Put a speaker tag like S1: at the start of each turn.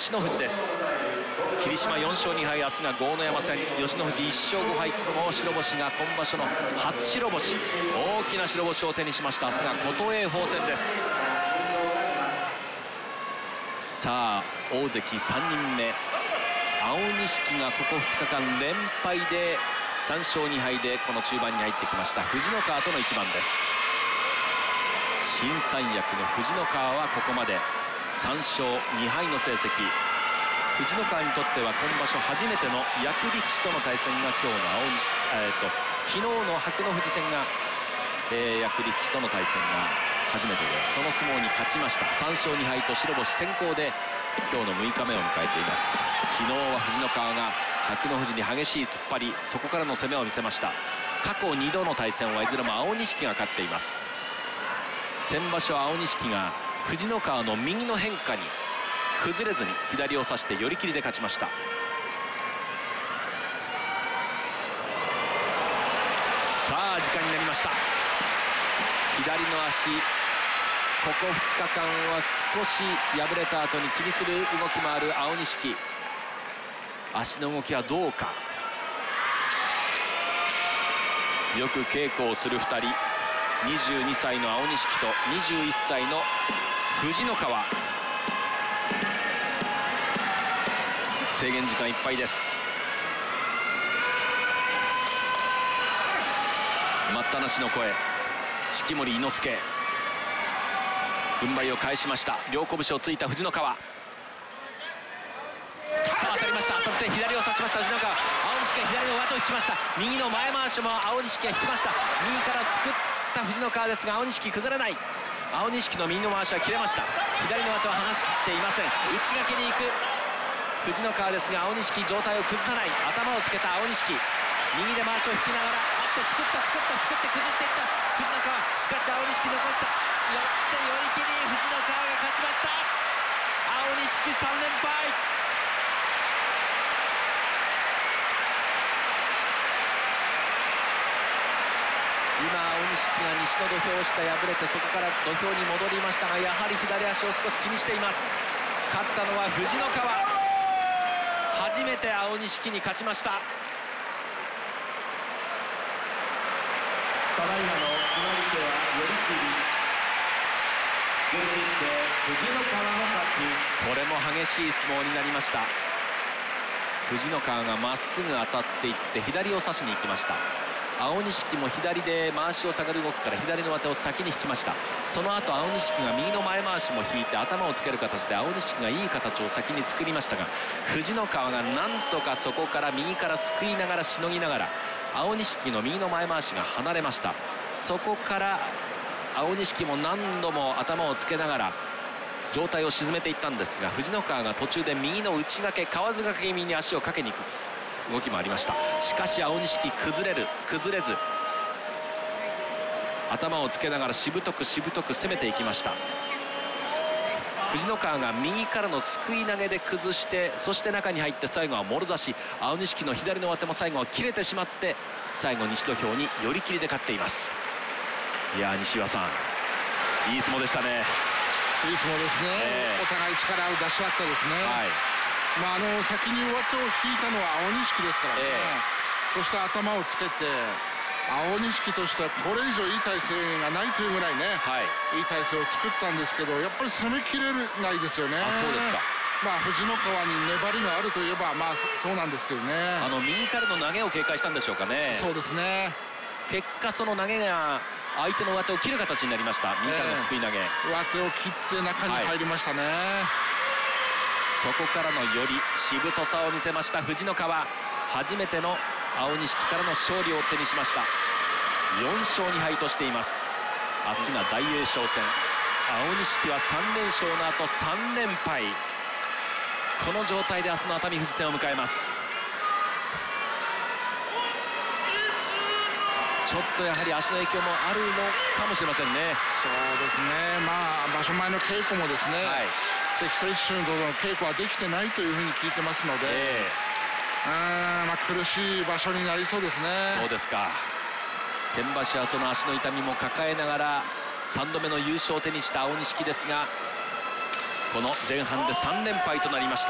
S1: 吉野富士です。霧島4勝2敗、明日が豪ノ山戦。吉野富士1勝5敗、この白星が今場所の初白星、大きな白星を手にしました。明日が琴恵峰戦です。さあ大関3人目、青錦がここ2日間連敗で3勝2敗でこの中盤に入ってきました。藤ノ川との一番です。新三役の藤ノ川はここまで3勝2敗の成績。藤ノ川にとっては今場所初めての役力士との対戦が今日の昨日の白の富士戦が、役力士との対戦が初めてで、その相撲に勝ちました。3勝2敗と白星先行で今日の6日目を迎えています。昨日は藤ノ川が白の富士に激しい突っ張り、そこからの攻めを見せました。過去2度の対戦はいずれも青錦が勝っています。先場所は青錦が藤ノ川の右の変化に崩れずに左を差して寄り切りで勝ちました。さあ時間になりました。左の足、ここ2日間は少し敗れた後に気にする動きもある青錦。足の動きはどうか。よく稽古をする2人、22歳の青錦と21歳の藤ノ川。制限時間いっぱいです。待ったなしの声、式守伊之助、軍配を返しました。両拳をついた藤ノ川。さあ当たりました。当たって左を差しました藤ノ川。青錦が左の上手を引きました。右の前回しも青錦が引きました。右からすくった藤ノ川ですが青錦崩れない。青錦の右の回しは切れました。左の上手は離していません。内掛けに行く藤ノ川ですが青錦状態を崩さない。頭をつけた青錦、右で回しを引きながらすくって崩していった藤ノ川。しかし青錦残した。寄って寄り切り、藤ノ川が勝ちました。青錦3連敗。今青錦が西の土俵下敗れて、そこから土俵に戻りましたが、やはり左足を少し気にしています。勝ったのは藤ノ川。初めて青錦に勝ちました。
S2: ただいまの決まり手は寄り切り。藤ノ川の勝ち。
S1: これも激しい相撲になりました。藤ノ川がまっすぐ当たっていって左を差しに行きました。青錦も左で回しを下がる動きから左の上手を先に引きました。その後青錦が右の前回しも引いて頭をつける形で青錦がいい形を先に作りましたが、藤ノ川がなんとかそこから右からすくいながらしのぎながら青錦の右の前回しが離れました。そこから青錦も何度も頭をつけながら状態を沈めていったんですが、藤ノ川が途中で右の内掛け、河津掛け気味に足をかけに行く動きもありました。しかし青錦崩れず頭をつけながらしぶとく攻めていきました。藤ノ川が右からのすくい投げで崩して、そして中に入って最後はもろ差し。青錦の左の上手も最後は切れてしまって、最後西土俵に寄り切りで勝っています。いや西岩さん、いい相撲でしたね。
S3: いい相撲ですね、お互い力を出し合ったですね、
S1: はい。
S3: 先に上手を引いたのは青錦ですからね、そして頭をつけて青錦としてはこれ以上いい体勢がないというぐらいね、いい体勢を作ったんですけど、やっぱり攻めきれないですよね。
S1: そうですか。
S3: 藤ノ川に粘りがあるといえばそうなんですけどね。
S1: 右からの投げを警戒したんでしょうかね。
S3: そうですね。
S1: 結果その投げが相手の上手を切る形になりました。右からのすくい投げ、
S3: 上手を切って中に入りましたね、
S1: そこからの寄り、しぶとさを見せました藤ノ川。初めての青錦からの勝利を手にしました。4勝2敗としています。明日が大栄翔戦。青錦は3連勝の後3連敗。この状態で明日の熱海富士戦を迎えます。ちょっとやはり足の影響もあるのかもしれませんね。
S3: そうですね。場所前の稽古もですね、関取衆の稽古はできてないというふうに聞いてますので、苦しい場所になりそうですね。
S1: そうですか。先場所はその足の痛みも抱えながら3度目の優勝を手にした青錦ですが、この前半で3連敗となりました。